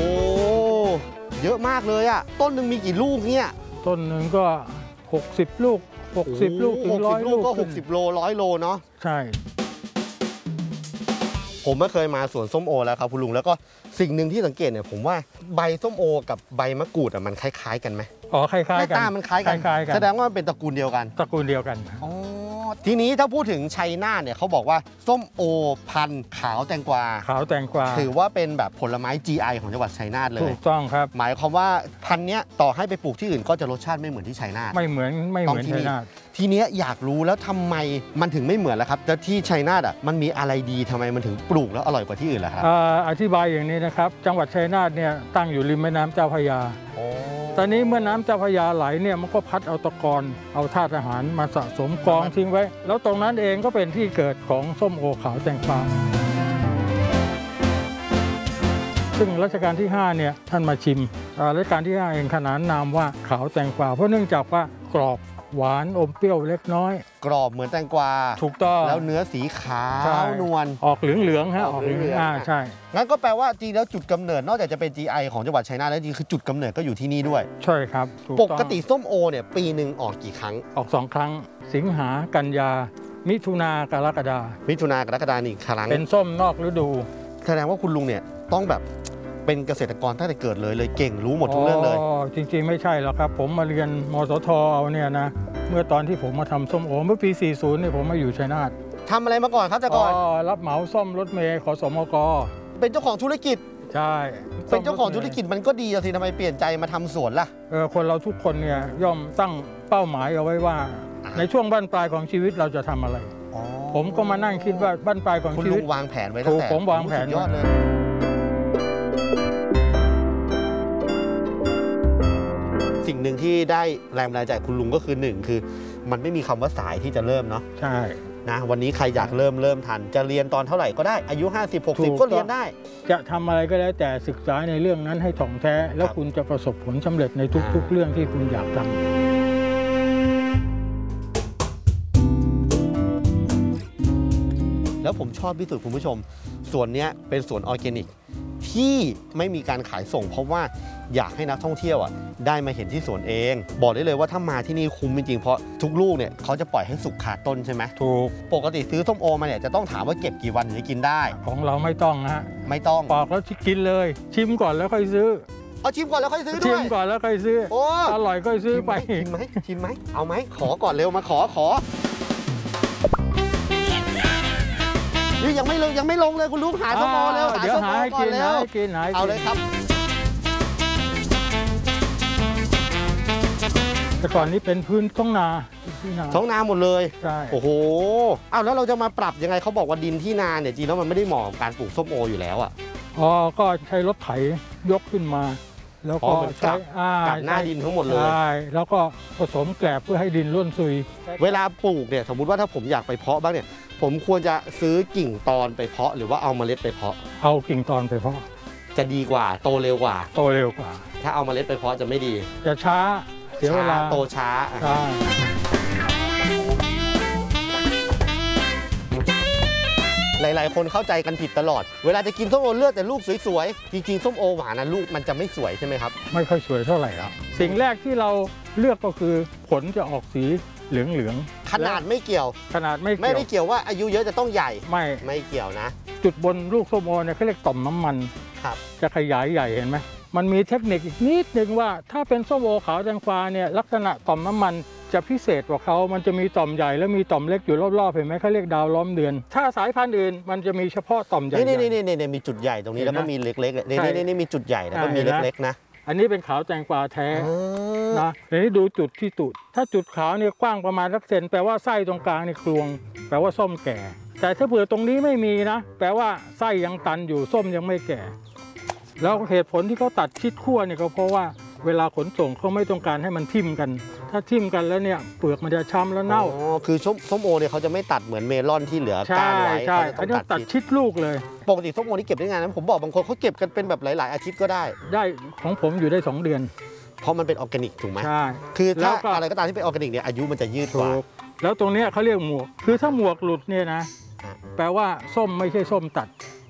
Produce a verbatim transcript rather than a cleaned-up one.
เยอะมากเลยอ่ะต้นหนึ่งมีกี่ลูกเนี่ยต้นหนึ่งก็หกสิบลูกหกสิบลูกถึงร้อยลูกก็หกสิบโลร้อยโลเนาะใช่ผมไม่เคยมาสวนส้มโอแล้วครับคุณลุงแล้วก็สิ่งหนึ่งที่สังเกตเนี่ยผมว่าใบส้มโอกับใบมะกรูดอ่ะมันคล้ายๆกันไหมอ๋อคล้ายๆกันหน้าตามันคล้ายกันแสดงว่ามันเป็นตระกูลเดียวกันตระกูลเดียวกันอ๋อทีนี้ถ้าพูดถึงชัยนาทเนี่ยเขาบอกว่าส้มโอพันธุ์ขาวแตงกวาขาวแตงกวาถือว่าเป็นแบบผลไม้ จี ไอ ของจังหวัดชัยนาทเลยถูกต้องครับหมายความว่าพันธุ์เนี้ยต่อให้ไปปลูกที่อื่นก็จะรสชาติไม่เหมือนที่ชัยนาทไม่เหมือนไม่เหมือนชัยนาททีนี้อยากรู้แล้วทำไมมันถึงไม่เหมือนล่ะครับแต่ที่ชัยนาทอ่ะมันมีอะไรดีทำไมมันถึงปลูกแล้วอร่อยกว่าที่อื่นล่ะครับอธิบายอย่างนี้นะครับจังหวัดชัยนาทเนี่ยตั้งอยู่ริมแม่น้ำเจ้าพระยาตอนนี้เมื่อน้ำเจ้าพระยาไหลเนี่ยมันก็พัดเอาตะกอนเอาธาตุอาหารมาสะสมกองทิ้งไว้แล้วตรงนั้นเองก็เป็นที่เกิดของส้มโอขาวแตงกวาซึ่งรัชกาลที่ห้าเนี่ยท่านมาชิมรัชกาลที่ห้าเองขนานนามว่าขาวแตงกวาเพราะเนื่องจากว่ากรอบหวานอมเปรี้ยวเล็กน้อยกรอบเหมือนแตงกวาถูกต้องแล้วเนื้อสีขาวนวลออกเหลืองๆฮะออกเหลืองอ่าใช่งั้นก็แปลว่าจริงแล้วจุดกำเนิดนอกจากจะเป็น จี ไอ ของจังหวัดชัยนาทแล้วจริงคือจุดกำเนิดก็อยู่ที่นี่ด้วยใช่ครับปกติส้มโอเนี่ยปีหนึ่งออกกี่ครั้งออกสองครั้งสิงหากันยามิถุนากรกฎามิถุนากรกฎาอีกครั้งเป็นส้มนอกฤดูแสดงว่าคุณลุงเนี่ยต้องแบบเป็นเกษตรกรตั้งแต่เกิดเลยเลยเก่งรู้หมดทุกเรื่องเลยอ๋อจริงๆไม่ใช่หรอกครับผมมาเรียนมสทเอาเนี่ยนะเมื่อตอนที่ผมมาทำส้มโอเมื่อปีสี่สิบเนี่ยผมมาอยู่ชัยนาททำอะไรมาก่อนครับแต่ก่อนรับเหมาซ่อมรถเมล์ขสมกเป็นเจ้าของธุรกิจใช่เป็นเจ้าของธุรกิจมันก็ดีสิทำไมเปลี่ยนใจมาทำสวนล่ะเออคนเราทุกคนเนี่ยย่อมตั้งเป้าหมายเอาไว้ว่าในช่วงบั้นปลายของชีวิตเราจะทำอะไรผมก็มานั่งคิดว่าบั้นปลายของชีวิตคุณลุงวางแผนไว้ตั้งแต่ผมวางแผนยอดเลยสิ่งหนึ่งที่ได้แรงบันดาลใจคุณลุงก็คือหนึ่งคือมันไม่มีคำว่าสายที่จะเริ่มเนาะใช่นะวันนี้ใครอยากเริ่มเริ่มทันจะเรียนตอนเท่าไหร่ก็ได้อายุห้าสิบ หกสิบก็เรียนได้จะทำอะไรก็แล้วแต่ศึกษาในเรื่องนั้นให้ถ่องแท้แล้วคุณจะประสบผลสำเร็จในทุกๆเรื่องที่คุณอยากทำแล้วผมชอบที่สุดคุณผู้ชมสวนนี้เป็นสวนออร์แกนิกที่ไม่มีการขายส่งเพราะว่าอยากให้นักท่องเที่ยวอ่ะได้มาเห็นที่สวนเองบอกได้เลยว่าถ้ามาที่นี่คุ้มจริงๆเพราะทุกลูกเนี่ยเขาจะปล่อยให้สุกขาดต้นใช่ไหมถูกปกติซื้อส้มโอมาเนี่ยจะต้องถามว่าเก็บกี่วันถึงจะกินได้ของเราไม่ต้องฮะไม่ต้องปอกแล้วกินเลยชิมก่อนแล้วค่อยซื้อเอาชิมก่อนแล้วค่อยซื้อด้วยชิมก่อนแล้วค่อยซื้อโอ้อร่อยค่อยซื้อไปชิมไหมชิมไหมเอาไหมขอก่อนเร็วมาขอขอนี่ยังไม่ลงยังไม่ลงเลยคุณลูกหาส้มโอเร็วหาส้มโอก่อนเร็วเอาเลยครับแต่ก่อนนี้เป็นพื้นท้องนาท้องนาหมดเลยใช่โอ้โหอ้าวแล้วเราจะมาปรับยังไงเขาบอกว่าดินที่นาเนี่ยจริงแล้วมันไม่ได้เหมาะกับการปลูกส้มโออยู่แล้วอ่ะอ๋อก็ใช้รถไถยกขึ้นมาแล้วก็ใช้กับหน้าดินทั้งหมดเลยใช่แล้วก็ผสมแกลบเพื่อให้ดินร่วนซุยเวลาปลูกเนี่ยสมมุติว่าถ้าผมอยากไปเพาะบ้างเนี่ยผมควรจะซื้อกิ่งตอนไปเพาะหรือว่าเอาเมล็ดไปเพาะเอากิ่งตอนไปเพาะจะดีกว่าโตเร็วกว่าโตเร็วกว่าถ้าเอาเมล็ดไปเพาะจะไม่ดีจะช้าเสียเวลาโตช้าใช่หลายๆคนเข้าใจกันผิดตลอดเวลาจะกินส้มโอเลือกแต่ลูกสวยๆจริงๆส้มโอหวานนะลูกมันจะไม่สวยใช่ไหมครับไม่ค่อยสวยเท่าไหร่ครับสิ่งแรกที่เราเลือกก็คือผลจะออกสีเหลืองๆขนาดไม่เกี่ยวขนาดไม่ไม่ได้เกี่ยวว่าอายุเยอะจะต้องใหญ่ไม่ไม่เกี่ยวนะจุดบนลูกส้มโอเนี่ยเขาเรียกต่อมน้ำมันครับจะขยายใหญ่เห็นไหมมันมีเทคนิคอีกนิดนึงว่าถ้าเป็นส้มโอขาวแตงกวาเนี่ยลักษณะต่อมน้ำมันจะพิเศษกว่าเขามันจะมีต่อมใหญ่แล้วมีต่อมเล็กอยู่รอบๆเห็นไหมเขาเรียกดาวล้อมเดือนถ้าสายพันธุ์อื่นมันจะมีเฉพาะต่อมใหญ่นี่นี่นี่นี่มีจุดใหญ่ตรงนี้แล้วก็มีเล็กๆนี่นี่นี่มีจุดใหญ่แล้วก็มีเล็กๆนะอันนี้เป็นขาวแตงกวาแท้นะเดี๋ยวนี้ดูจุดที่ตุดถ้าจุดขาวเนี่ยกว้างประมาณสักเซนแปลว่าไส้ตรงกลางนี่กลวงแปลว่าส้มแก่แต่ถ้าเผื่อตรงนี้ไม่มีนะแปลว่าไส้ยังตันอยู่ส้มยังไม่แก่แล้วเหตุผลที่เขาตัดชิดขั้วเนี่ยก็เพราะว่าเวลาขนส่งเขาไม่ต้องการให้มันทิ่มกันถ้าทิ่มกันแล้วเนี่ยเปลือกมันจะช้ำแล้วเน่าอ๋อคือส้มโอเนี่ยเขาจะไม่ตัดเหมือนเมลอนที่เหลือก้านไว้ใช่เขาจะตัดชิดลูกเลยปกติส้มโอนี่เก็บได้ไงนะผมบอกบางคนเขาเก็บกันเป็นแบบหลายๆอาทิตย์ก็ได้ได้ของผมอยู่ได้สองเดือนเพราะมันเป็นออร์แกนิกถูกไหมใช่คือถ้าอะไรก็ตามที่เป็นออร์แกนิกเนี่ยอายุมันจะยืดกว่าแล้วตรงนี้เขาเรียกหมวกคือถ้าหมวกหลุดเนี่ยนะแปลว่าส้มไม่ใช่ส้มตัด